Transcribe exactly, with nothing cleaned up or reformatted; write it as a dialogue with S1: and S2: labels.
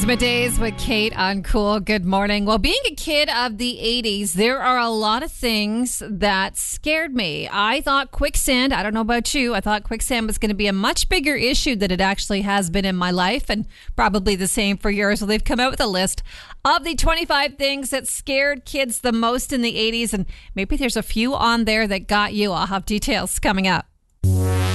S1: Middays with Kate on Cool. Good morning. Well, being a kid of the eighties, there are a lot of things that scared me. I thought quicksand, I don't know about you, I thought quicksand was going to be a much bigger issue than it actually has been in my life, and probably the same for yours. So they've come out with a list of the twenty-five things that scared kids the most in the eighties, and maybe there's a few on there that got you. I'll have details coming up.